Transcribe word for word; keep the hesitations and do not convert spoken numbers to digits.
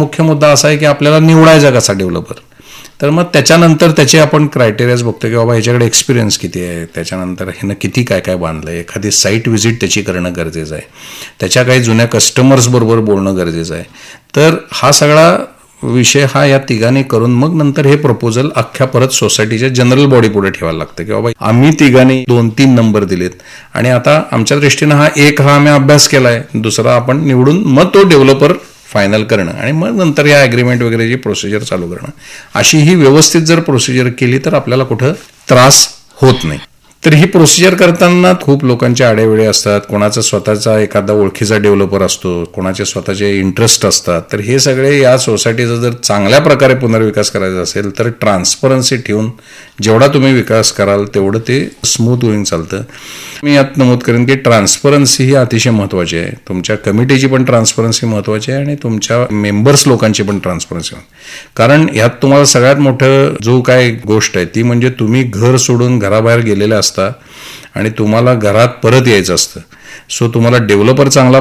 मुख्य मुद्दा असा आहे की आपल्याला निवडायचा कसा डेव्हलपर. तर मग त्याच्यानंतर त्याचे आपण क्रायटेरियाज बघतो की बाबा ह्याच्याकडे एक्सपिरियन्स किती आहे, त्याच्यानंतर ह्यानं किती काय काय बांधलं आहे, एखादी साईट व्हिजिट त्याची करणं गरजेचं आहे, त्याच्या काही जुन्या कस्टमर्सबरोबर बोलणं गरजेचं आहे. तर हा सगळा विषय हा या तिघांनी करून मग नंतर हे प्रपोजल अख्ख्या परत सोसायटीच्या जनरल बॉडी पुढे ठेवायला लागतं की बाबा आम्ही तिघांनी दोन तीन नंबर दिलेत आणि आता आमच्या दृष्टीनं हा एक हा आम्ही अभ्यास केलाय, दुसरा आपण निवडून मग तो डेव्हलपर फायनल करणं आणि मग नंतर या ॲग्रीमेंट वगैरेची प्रोसिजर चालू करणं. अशी ही व्यवस्थित जर प्रोसिजर केली तर आपल्याला कुठं त्रास होत नाही. तर ही प्रोसिजर करताना खूप लोकांचे आडेवेळे असतात, कोणाचा स्वतःचा एखादा ओळखीचा डेव्हलपर असतो, कोणाचे स्वतःचे इंटरेस्ट असतात. तर हे सगळे या सोसायटीचा जर चांगल्या प्रकारे पुनर्विकास करायचा असेल तर ट्रान्सपरन्सी ठेवून जेवढा तुम्ही विकास कराल तेवढं ते स्मूथ होईन चालतं. मी यात नमूद करेन की ट्रान्सपरन्सी ही अतिशय महत्त्वाची आहे. तुमच्या कमिटीची पण ट्रान्सपरन्सी महत्त्वाची आहे आणि तुमच्या मेंबर्स लोकांची पण ट्रान्सपरन्सी. कारण ह्यात तुम्हाला सगळ्यात मोठं जो काय गोष्ट आहे ती म्हणजे तुम्ही घर सोडून घराबाहेर गेलेले असता आणि तुम्हाला घरात परत यायचं असतं. सो तुम्हाला डेव्हलपर चांगला